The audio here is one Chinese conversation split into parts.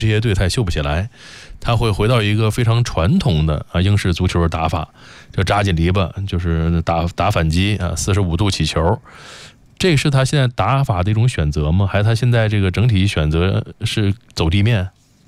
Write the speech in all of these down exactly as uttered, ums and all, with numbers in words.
这些队他也秀不起来，他会回到一个非常传统的啊英式足球的打法，就扎进篱笆，就是打打反击啊，四十五度起球。这是他现在打法的一种选择吗？还是他现在这个整体选择是走地面？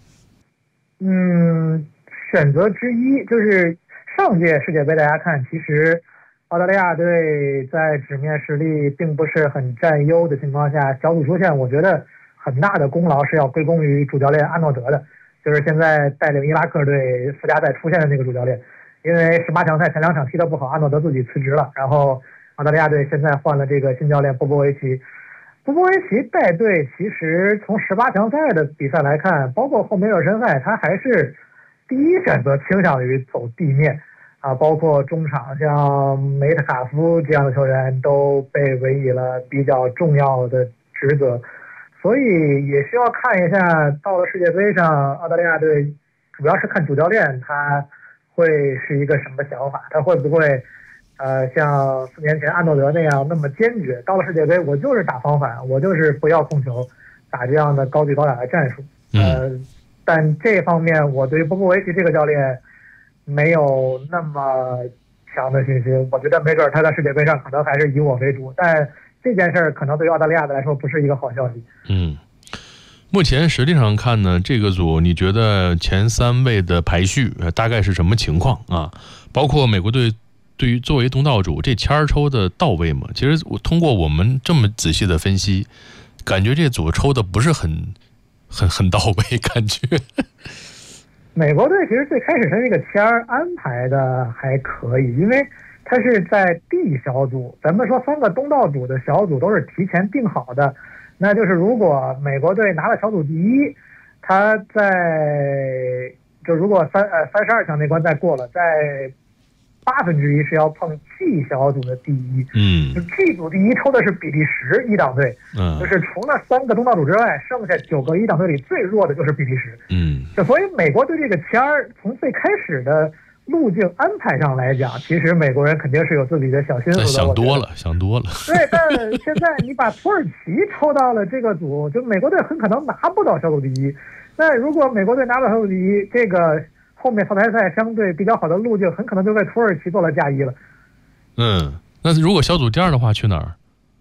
嗯，选择之一就是上届世界杯，大家看，其实澳大利亚队在纸面实力并不是很占优的情况下，小组出线，我觉得很大的功劳是要归功于主教练阿诺德的，就是现在带领伊拉克队附加赛出线的那个主教练。因为十八强赛前两场踢得不好，阿诺德自己辞职了，然后澳大利亚队现在换了这个新教练波波维奇。波波维奇带队，其实从十八强赛的比赛来看，包括后面热身赛，他还是第一选择倾向于走地面啊，包括中场像梅特卡夫这样的球员都被委以了比较重要的职责，所以也需要看一下到了世界杯上，澳大利亚队主要是看主教练他会是一个什么想法，他会不会呃，像四年前安诺德那样那么坚决，到了世界杯我就是打防反，我就是不要控球，打这样的高举高打的战术。呃，但这方面我对于波波维奇这个教练没有那么强的信心，我觉得没准他在世界杯上可能还是以我为主，但这件事儿可能对于澳大利亚的来说不是一个好消息。 嗯，目前实际上看呢，这个组你觉得前三位的排序大概是什么情况啊？包括美国队对于作为东道主这签儿抽的到位吗？其实我通过我们这么仔细的分析，感觉这组抽的不是很很很到位，感觉。 美国队其实最开始他这个签儿安排的还可以，因为他是在 D 小组，咱们说三个东道主的小组都是提前定好的，那就是如果美国队拿了小组第一，他在就如果三呃三十二强那关再过了，在八分之一是要碰 G 小组的第一， 嗯， 就 G 组第一抽的是比利时一档队，嗯，就是除了三个东道主之外，剩下九个一档队里最弱的就是比利时， 嗯， 就所以美国对这个签儿从最开始的路径安排上来讲，其实美国人肯定是有自己的小心思的。 想多了，想多了。 对，但现在你把土耳其抽到了这个组，就美国队很可能拿不到小组第一。那如果美国队拿到小组第一，这个后面淘汰赛相对比较好的路径，很可能就为土耳其做了嫁衣了。 嗯，那如果小组第二的话，去哪儿？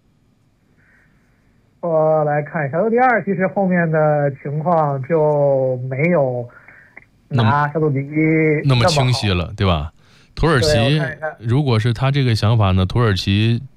我来看小组第二，其实后面的情况就没有拿小组第一那么清晰了，对吧？土耳其如果是他这个想法呢，土耳其